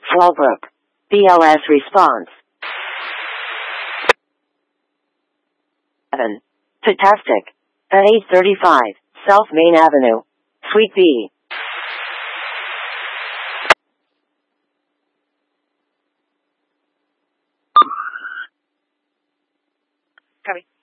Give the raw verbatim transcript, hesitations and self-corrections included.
Fallbrook. B L S response. seven. Fantastic. A thirty-five. South Main Avenue. Suite B. Copy.